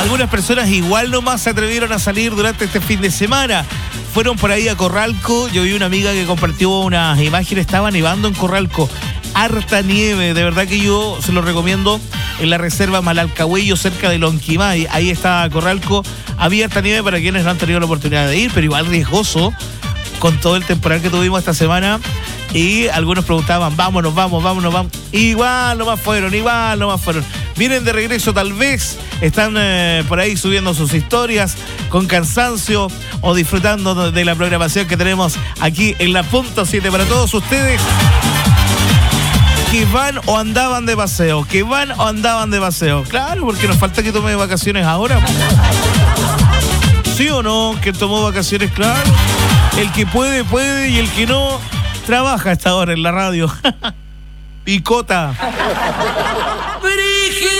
Algunas personas igual nomás se atrevieron a salir durante este fin de semana. Fueron por ahí a Corralco. Yo vi una amiga que compartió unas imágenes. Estaba nevando en Corralco. Harta nieve. De verdad que yo se lo recomiendo. En la reserva Malalcahuello, cerca de Lonquimay. Ahí está Corralco. Había harta nieve para quienes no han tenido la oportunidad de ir, pero igual riesgoso con todo el temporal que tuvimos esta semana. Y algunos preguntaban, vámonos. Igual nomás fueron. Vienen de regreso tal vez, están por ahí subiendo sus historias con cansancio o disfrutando de la programación que tenemos aquí en la Punto 7 para todos ustedes que van o andaban de paseo. Claro, porque nos falta que tome vacaciones ahora. ¿Sí o no? Que tomó vacaciones, claro. El que puede y el que no trabaja hasta ahora en la radio. Picota.